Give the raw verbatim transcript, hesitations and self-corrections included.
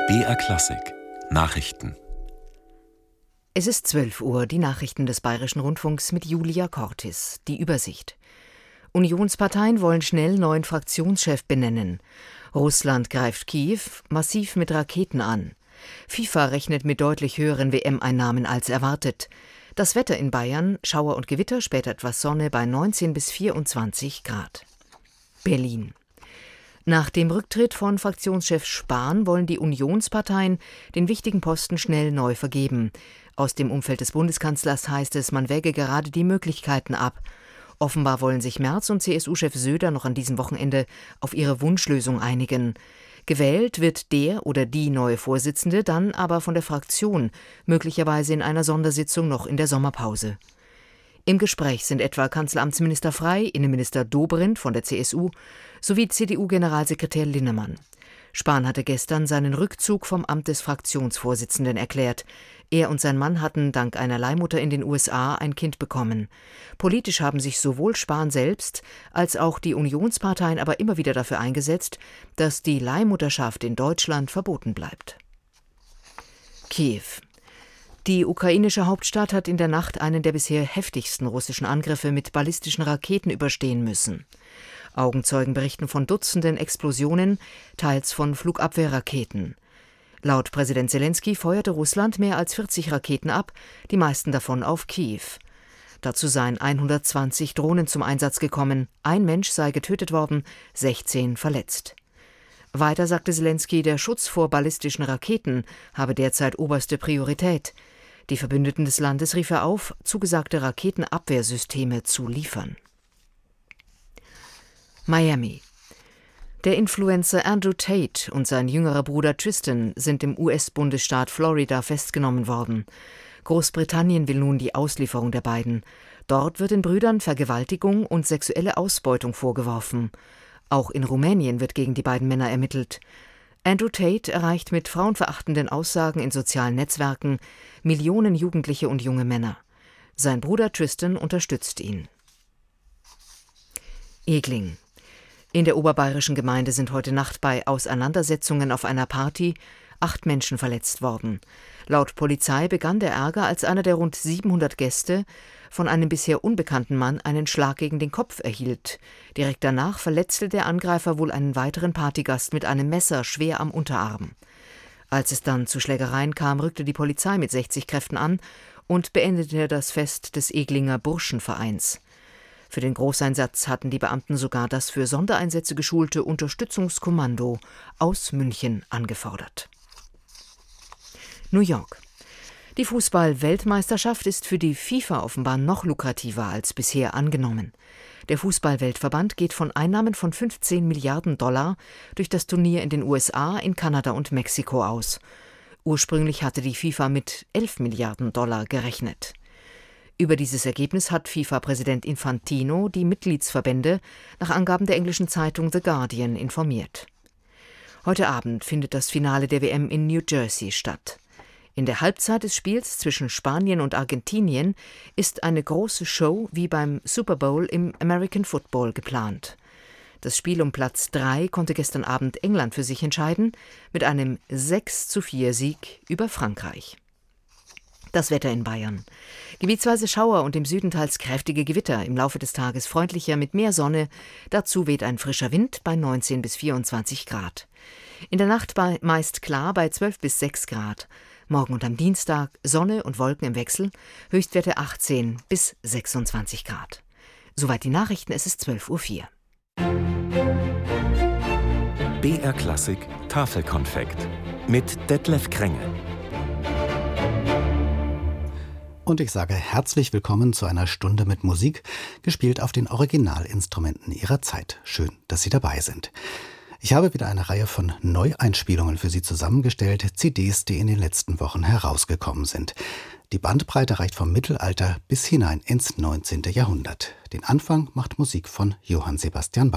B R Klassik Nachrichten. Es ist zwölf Uhr, die Nachrichten des Bayerischen Rundfunks mit Julia Cortis. Die Übersicht. Unionsparteien wollen schnell neuen Fraktionschef benennen. Russland greift Kiew massiv mit Raketen an. FIFA rechnet mit deutlich höheren W M-Einnahmen als erwartet. Das Wetter in Bayern: Schauer und Gewitter, später etwas Sonne bei neunzehn bis vierundzwanzig Grad. Berlin. Nach dem Rücktritt von Fraktionschef Spahn wollen die Unionsparteien den wichtigen Posten schnell neu vergeben. Aus dem Umfeld des Bundeskanzlers heißt es, man wäge gerade die Möglichkeiten ab. Offenbar wollen sich Merz und C S U-Chef Söder noch an diesem Wochenende auf ihre Wunschlösung einigen. Gewählt wird der oder die neue Vorsitzende dann aber von der Fraktion, möglicherweise in einer Sondersitzung noch in der Sommerpause. Im Gespräch sind etwa Kanzleramtsminister Frey, Innenminister Dobrindt von der C S U sowie C D U-Generalsekretär Linnemann. Spahn hatte gestern seinen Rückzug vom Amt des Fraktionsvorsitzenden erklärt. Er und sein Mann hatten dank einer Leihmutter in den U S A ein Kind bekommen. Politisch haben sich sowohl Spahn selbst als auch die Unionsparteien aber immer wieder dafür eingesetzt, dass die Leihmutterschaft in Deutschland verboten bleibt. Kiew. Die ukrainische Hauptstadt hat in der Nacht einen der bisher heftigsten russischen Angriffe mit ballistischen Raketen überstehen müssen. Augenzeugen berichten von Dutzenden Explosionen, teils von Flugabwehrraketen. Laut Präsident Selenskyj feuerte Russland mehr als vierzig Raketen ab, die meisten davon auf Kiew. Dazu seien hundertzwanzig Drohnen zum Einsatz gekommen, ein Mensch sei getötet worden, sechzehn verletzt. Weiter sagte Selenskyj, der Schutz vor ballistischen Raketen habe derzeit oberste Priorität. Die Verbündeten des Landes rief er auf, zugesagte Raketenabwehrsysteme zu liefern. Miami. Der Influencer Andrew Tate und sein jüngerer Bruder Tristan sind im U S-Bundesstaat Florida festgenommen worden. Großbritannien will nun die Auslieferung der beiden. Dort wird den Brüdern Vergewaltigung und sexuelle Ausbeutung vorgeworfen. Auch in Rumänien wird gegen die beiden Männer ermittelt. Andrew Tate erreicht mit frauenverachtenden Aussagen in sozialen Netzwerken Millionen Jugendliche und junge Männer. Sein Bruder Tristan unterstützt ihn. Egling. In der oberbayerischen Gemeinde sind heute Nacht bei Auseinandersetzungen auf einer Party acht Menschen verletzt worden. Laut Polizei begann der Ärger, als einer der rund siebenhundert Gäste von einem bisher unbekannten Mann einen Schlag gegen den Kopf erhielt. Direkt danach verletzte der Angreifer wohl einen weiteren Partygast mit einem Messer schwer am Unterarm. Als es dann zu Schlägereien kam, rückte die Polizei mit sechzig Kräften an und beendete das Fest des Eglinger Burschenvereins. Für den Großeinsatz hatten die Beamten sogar das für Sondereinsätze geschulte Unterstützungskommando aus München angefordert. New York. Die Fußball-Weltmeisterschaft ist für die FIFA offenbar noch lukrativer als bisher angenommen. Der Fußball-Weltverband geht von Einnahmen von fünfzehn Milliarden Dollar durch das Turnier in den U S A, in Kanada und Mexiko aus. Ursprünglich hatte die FIFA mit elf Milliarden Dollar gerechnet. Über dieses Ergebnis hat FIFA-Präsident Infantino die Mitgliedsverbände nach Angaben der englischen Zeitung The Guardian informiert. Heute Abend findet das Finale der W M in New Jersey statt. In der Halbzeit des Spiels zwischen Spanien und Argentinien ist eine große Show wie beim Super Bowl im American Football geplant. Das Spiel um Platz drei konnte gestern Abend England für sich entscheiden, mit einem sechs zu vier Sieg über Frankreich. Das Wetter in Bayern. Gebietsweise Schauer und im Süden teils kräftige Gewitter, im Laufe des Tages freundlicher mit mehr Sonne. Dazu weht ein frischer Wind bei neunzehn bis vierundzwanzig Grad. In der Nacht bei meist klar bei zwölf bis sechs Grad. Morgen und am Dienstag Sonne und Wolken im Wechsel, Höchstwerte achtzehn bis sechsundzwanzig Grad. Soweit die Nachrichten, es ist zwölf Uhr vier. B R Klassik Tafelkonfekt mit Detlef Krenge. Und ich sage herzlich willkommen zu einer Stunde mit Musik, gespielt auf den Originalinstrumenten ihrer Zeit. Schön, dass Sie dabei sind. Ich habe wieder eine Reihe von Neueinspielungen für Sie zusammengestellt, C Ds, die in den letzten Wochen herausgekommen sind. Die Bandbreite reicht vom Mittelalter bis hinein ins neunzehnte Jahrhundert. Den Anfang macht Musik von Johann Sebastian Bach.